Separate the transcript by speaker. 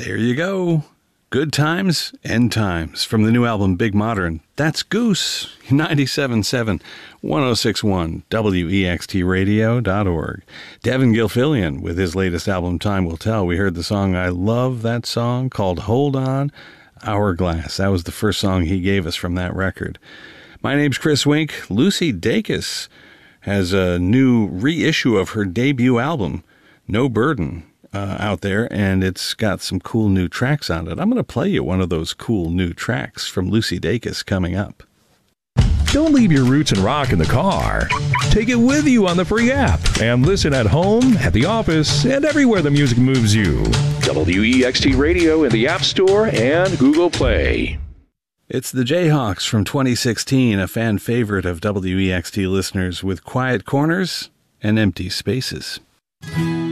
Speaker 1: There you go. Good Times, End Times from the new album Big Modern. That's Goose, 97.7, 106.1, WEXTradio.org. Devin Gilfillian with his latest album Time Will Tell. We heard the song, I love that song, called Hold On, Hourglass. That was the first song he gave us from that record. My name's Chris Wink. Lucy Dacus has a new reissue of her debut album, No Burden, out there, and it's got some cool new tracks on it. I'm going to play you one of those cool new tracks from Lucy Dacus coming up.
Speaker 2: Don't leave your roots in rock in the car. Take it with you on the free app and listen at home, at the office, and everywhere the music moves you. WEXT Radio in the App Store and Google Play.
Speaker 1: It's the Jayhawks from 2016, a fan favorite of WEXT listeners with Quiet Corners and Empty Spaces.